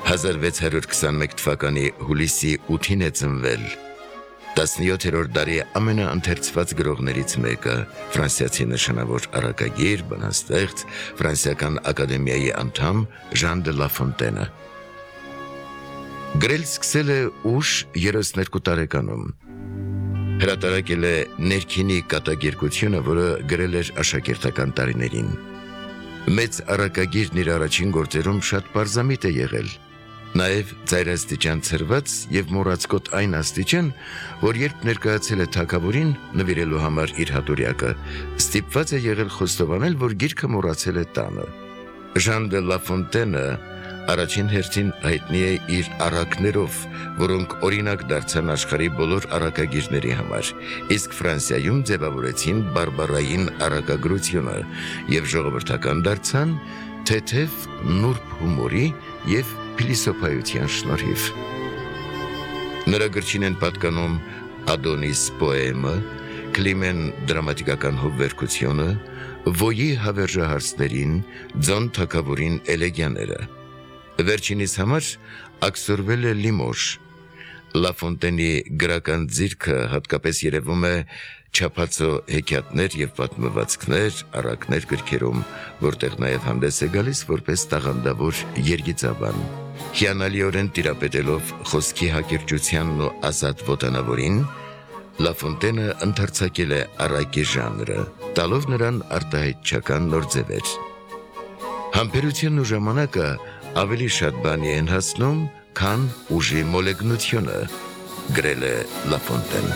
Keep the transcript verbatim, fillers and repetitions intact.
հազար վեց հարյուր քսաներեք թվականի հուլիսի ութին է ծնվել տասնյոթերորդ դարի ամենաընթերցված գրողներից մեկը, ֆրանսիացի նշանավոր առակագիր, բանաստեղծ, ֆրանսիական ակադեմիայի անդամ Ժան դե լա Ֆոնտենը։ Գրել սկսել է ուշ երեսներկու տարեկանում։ Հրատարակել է ներքինի կատակերգությունը, որը գրել էր աշակերտական տարիներին։ Մեծ առակագիրն իր առաջին գործերում շատ պարզամիտ է եղել։ Նաև ծայրաստիճան ցրված և մոռացկոտ այն աստիճան, որ երբ ներկայացել է թագավորին նվիրելու համար իր հատորյակը, ստիպված է եղել խոստովանել, որ գիրքը մոռացել է տանը։ Ժան դե լա Ֆոնտենը առաջին հերթին հայտնի է իր առակներով, որոնք օրինակ դարձան աշխարհի բոլոր առակագիրների համար, իսկ Ֆրանսիայում ձևավորեցին բարբառային առակագրությունը և ժողովրդական դարձան թեթև նուրբ հումորի և փիլիսոփայության շնորհիվ։ Նրա գրչին են պատկանում Ադոնիս պոեմը, Կլիմեն դրամատիկական հովվերգությունը, Վոյի հավերժահարցներին, Ձոն թագավորին էլեգիաները։ Վերջինիս համար աքսորվել է Լիմոժ։ Լա Ֆոնտենի գրական ձիրքը հատկապես երևում է չափածո հեքիաթներ և պատմվածքներ, առակներ գրքերում, որտեղ նաև հանդես է գալիս որպես տաղանդավոր երգիծաբան։ Հիանալիորեն տիրապետելով խոսքի հակիրճությանն ու ազատ ոտանավորին, Լա Ֆոնտենը ընդարձակել է առակի ժանրը, տալով նրան արտահայտչական նոր ձևեր։ Համբերությունն ու ժամանակը ավելի շատ բանի են հասնում, քան ուժի մոլեգնությունը, գրել է Լա Ֆոնտենը։